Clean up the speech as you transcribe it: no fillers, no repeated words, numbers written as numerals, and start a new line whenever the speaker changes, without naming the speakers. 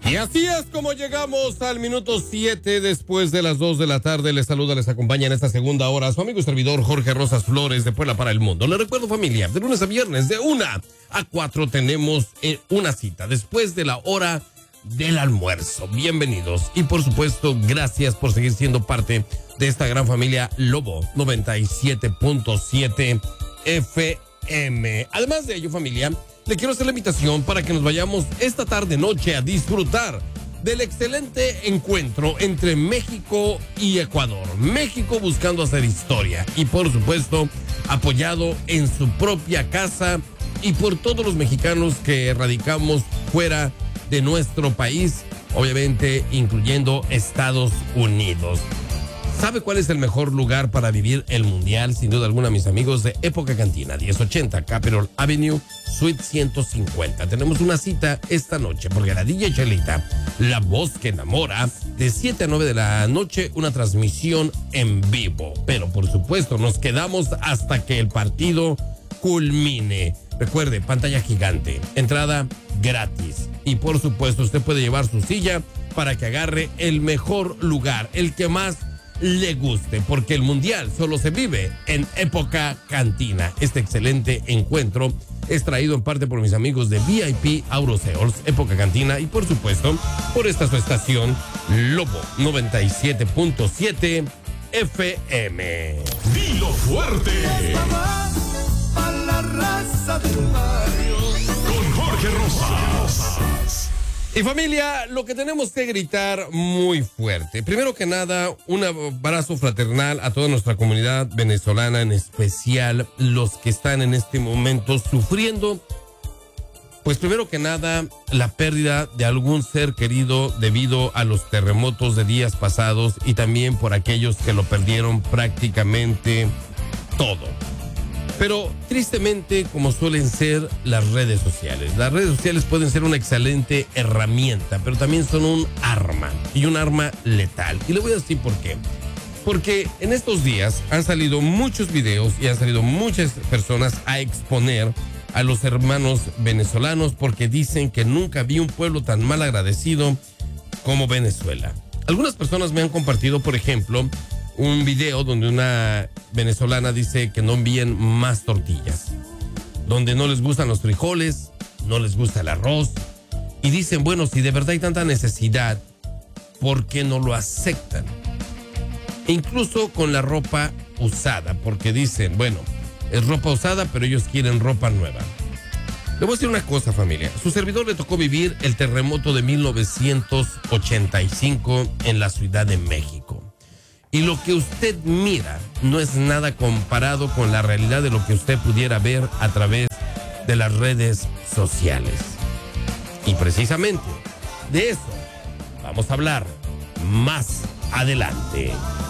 Y así es como llegamos al minuto 7 después de las 2 de la tarde. Les saluda, les acompaña en esta segunda hora su amigo y servidor Jorge Rosas Flores de Puebla para el Mundo. Les recuerdo, familia, de lunes a viernes de 1 a 4 tenemos una cita después de la hora del almuerzo. Bienvenidos y por supuesto gracias por seguir siendo parte de esta gran familia Lobo 97.7 FM. Además de ello, familia, le quiero hacer la invitación para que nos vayamos esta tarde-noche a disfrutar del excelente encuentro entre México y Ecuador. México buscando hacer historia y, por supuesto, apoyado en su propia casa y por todos los mexicanos que radicamos fuera de nuestro país, obviamente incluyendo Estados Unidos. ¿Sabe cuál es el mejor lugar para vivir el Mundial? Sin duda alguna, mis amigos de Época Cantina, 1080 Capitol Avenue, Suite 150. Tenemos una cita esta noche porque la DJ Chelita, la voz que enamora, de 7 a 9 de la noche, una transmisión en vivo. Pero por supuesto, nos quedamos hasta que el partido culmine. Recuerde, pantalla gigante, entrada gratis. Y por supuesto, usted puede llevar su silla para que agarre el mejor lugar, el que más le guste, porque el Mundial solo se vive en Época Cantina. Este excelente encuentro es traído en parte por mis amigos de VIP Auroseos, Época Cantina, y por supuesto, por esta su estación, Lobo 97.7 FM.
Dilo fuerte. A la raza del barrio. Con Jorge Rosas.
Y familia, lo que tenemos que gritar muy fuerte. Primero que nada, un abrazo fraternal a toda nuestra comunidad venezolana, en especial los que están en este momento sufriendo, pues primero que nada, la pérdida de algún ser querido debido a los terremotos de días pasados y también por aquellos que lo perdieron prácticamente todo. Pero tristemente, como suelen ser las redes sociales pueden ser una excelente herramienta, pero también son un arma, y un arma letal. Y le voy a decir por qué. Porque en estos días han salido muchos videos y han salido muchas personas a exponer a los hermanos venezolanos porque dicen que nunca vi un pueblo tan mal agradecido como Venezuela. Algunas personas me han compartido, por ejemplo, un video donde una venezolana dice que no envíen más tortillas, donde no les gustan los frijoles, no les gusta el arroz, y dicen, bueno, si de verdad hay tanta necesidad, ¿por qué no lo aceptan? Incluso con la ropa usada, porque dicen, bueno, es ropa usada, pero ellos quieren ropa nueva. Le voy a decir una cosa, familia. Su servidor le tocó vivir el terremoto de 1985 en la Ciudad de México. Y lo que usted mira no es nada comparado con la realidad de lo que usted pudiera ver a través de las redes sociales. Y precisamente de eso vamos a hablar más adelante.